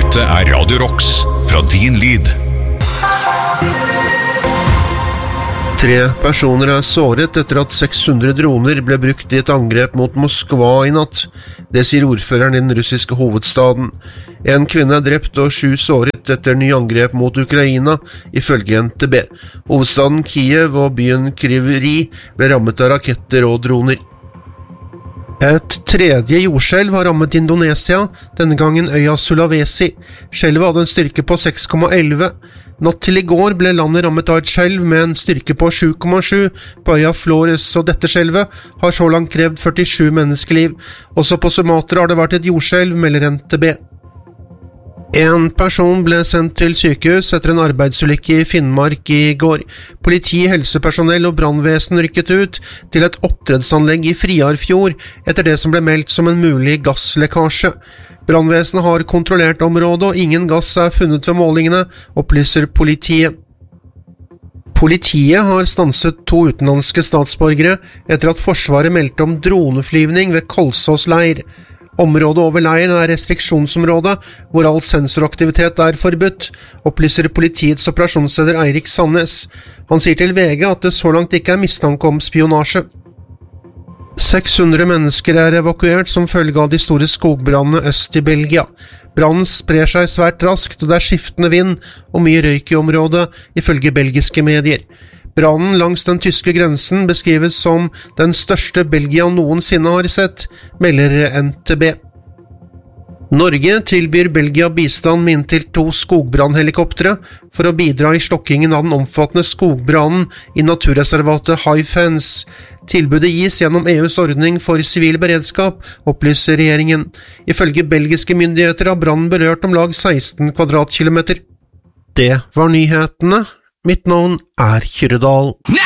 Dette Radio Rocks fra din lyd. 3 personer såret etter at 600 droner ble brukt i et angrep mot Moskva i natt. Det sier ordføreren i den russiske hovedstaden. En kvinne drept og 7 såret etter ny angrep mot Ukraina, ifølge NTB. Hovedstaden Kiev og byen Kryvyi Rih ble rammet av raketter og droner. Et tredje jordskjelv har rammet Indonesia, denne gangen øya Sulawesi. Skjelvet hadde en styrke på 6,11. Natt til i går ble landet rammet av et skjelv med en styrke på 7,7 på øya Flores, og dette skjelvet har så langt krevd 47 menneskeliv. Også på Sumatra har det vært et jordskjelv, melder NTB. En person ble sendt til sykehus etter en arbeidsulykke i Finnmark i går. Politi, helsepersonell og brannvesen rykket ut til et oppdrettsanlegg i Friarfjord etter det som ble meldt som en mulig gasslekkasje. Brannvesenet har kontrollert området, og ingen gass er funnet ved målingene, opplyser politiet. Politiet har stanset 2 utenlandske statsborgere etter at Forsvaret meldte om droneflyvning ved Kolsås leir. Området over leiren er restriksjonsområde, hvor all sensoraktivitet er forbudt, opplyser politiets operasjonsleder Eirik Sandnes. Han sier til VG at det så langt ikke er mistanke om spionasje. 600 mennesker er evakuert som følge av de store skogbrannene øst i Belgia. Brannen sprer seg svært raskt, og det er skiftende vind og mye røyk i området, ifølge belgiske medier. Brannen langs den tyske grensen beskrives som den største Belgia noensinne har sett, melder NTB. Norge tilbyr Belgia bistand med inntil 2 skogbrannhelikoptre for å bidra i slokkingen av den omfattende skogbrannen i naturreservatet High Fence. Tilbudet gis gjennom EUs ordning for sivil beredskap, opplyser regjeringen. Ifølge belgiske myndigheter har brannen berørt om lag 16 kvadratkilometer. Det var nyhetene. Mitt navn er Kyrre Dahl.